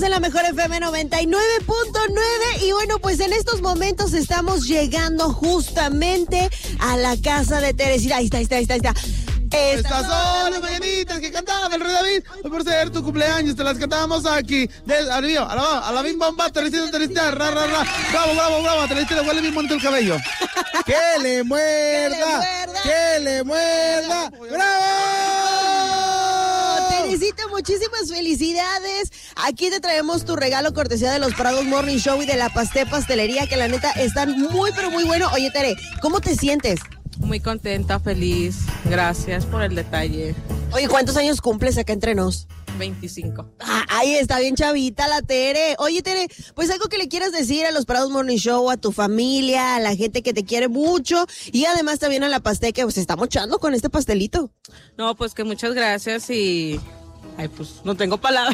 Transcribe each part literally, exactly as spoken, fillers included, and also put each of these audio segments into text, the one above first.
En la mejor F M noventa y nueve punto nueve y bueno, pues en estos momentos estamos llegando justamente a la casa de Teresita. Ahí está, ahí está, ahí está, ahí está. Estas son las mañanitas que cantaba el rey David. Hoy por ser tu cumpleaños te las cantamos aquí. Del arriba, a la, a la bim bomba, Teresita, Teresita, ra, ra, ra. Bravo, bravo, bravo. Teresita le huele bien bonito el cabello. ¡Que le muerda! ¡Que le muerda! ¡Bravo! Teresita, muchísimas felicidades. Aquí te traemos tu regalo cortesía de los Prados Morning Show y de la Pasté Pastelería, que la neta están muy, pero muy bueno. Oye, Tere, ¿cómo te sientes? Muy contenta, feliz. Gracias por el detalle. Oye, ¿cuántos años cumples acá entre nos? veinticinco. Ah, ay, está bien chavita la Tere. Oye, Tere, pues algo que le quieras decir a los Prados Morning Show, a tu familia, a la gente que te quiere mucho y además también a la Pasté que pues está mochando con este pastelito. No, pues que muchas gracias y... Ay, pues no tengo palabras.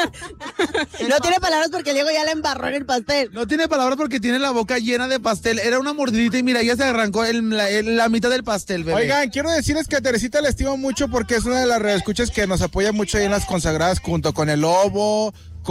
No tiene palabras porque Diego ya la embarró en el pastel. No tiene palabras porque tiene la boca llena de pastel. Era una mordidita y mira, ya se arrancó el, la, el, la mitad del pastel, bebé. Oigan, quiero decirles que a Teresita la estimo mucho porque es una de las reescuchas que nos apoya mucho ahí en las consagradas junto con el Lobo,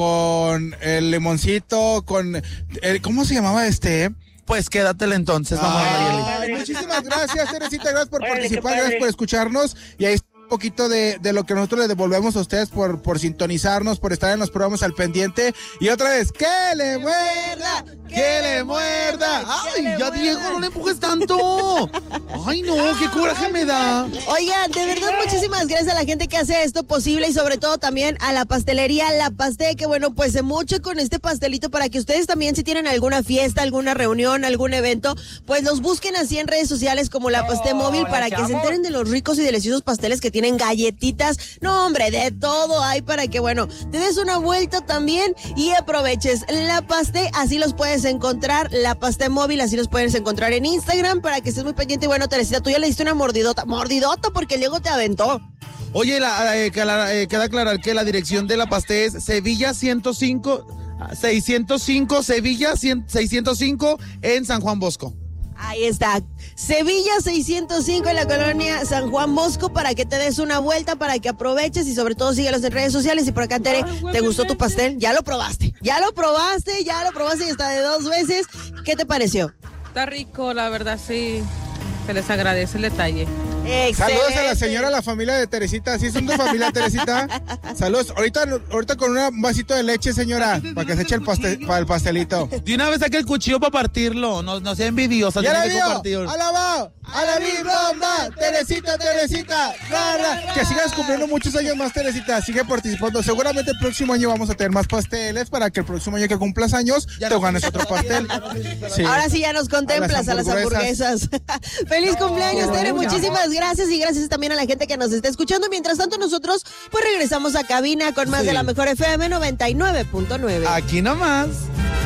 con el Limoncito, con... El, ¿cómo se llamaba este? Pues quédatela entonces, mamá Marieli. Muchísimas gracias, Teresita, gracias por participar, gracias por escucharnos y ahí está un poquito de, de lo que nosotros le devolvemos a ustedes por, por sintonizarnos, por estar en los programas al pendiente. Y otra vez, ¡que le muerda! ¡Que le muerda! ¡Ay, ya Diego, no le empujes tanto! ¡Ay, no, qué coraje me da! Oigan, de verdad, muchísimas gracias a la gente que hace esto posible y sobre todo también a la pastelería La Pasté, que bueno, pues se mocha con este pastelito para que ustedes también, si tienen alguna fiesta, alguna reunión, algún evento, pues los busquen así en redes sociales como La Pasté Móvil para que se enteren de los ricos y deliciosos pasteles que tienen, galletitas, no hombre, de todo hay para que, bueno, te des una vuelta también y aproveches La Pasté, así los puedes encontrar, La Pasté Móvil, así los puedes encontrar en Instagram para que estés muy pendiente. Y bueno, Teresita, tú ya le diste una mordidota, mordidota porque Diego te aventó. Oye, la, eh, queda, eh, queda aclarar que la dirección de La Pasté es Sevilla ciento cinco, seiscientos cinco, Sevilla seiscientos cinco en San Juan Bosco. Ahí está, Sevilla seiscientos cinco en la colonia San Juan Bosco para que te des una vuelta, para que aproveches y sobre todo síguelos en redes sociales. Y por acá, Tere, ¿te gustó tu pastel? Ya lo probaste, ya lo probaste, ya lo probaste y hasta de dos veces. ¿Qué te pareció? Está rico, la verdad, sí. Se les agradece el detalle. Excelente. Saludos a la señora, a la familia de Teresita. ¿Sí son tu familia, Teresita? Saludos. Ahorita, ahorita con un vasito de leche, señora, para que se eche el, pastel, para el pastelito. De una vez saque el cuchillo para partirlo. No, no sea envidiosa. ¡Ya la vio! ¡Alabao! ¡A la bomba! ¡Teresita, Teresita! ¡Rara! Que sigas cumpliendo muchos años más, Teresita. Sigue participando. Seguramente el próximo año vamos a tener más pasteles para que el próximo año que cumplas años ya te ganes otro pastel. Sí. Ahora sí ya nos contemplas a las hamburguesas. ¡Feliz cumpleaños, no, Tere! Muchísimas gracias y gracias también a la gente que nos está escuchando. Mientras tanto, nosotros pues regresamos a cabina con más sí. de la mejor F M noventa y nueve punto nueve. Aquí nomás.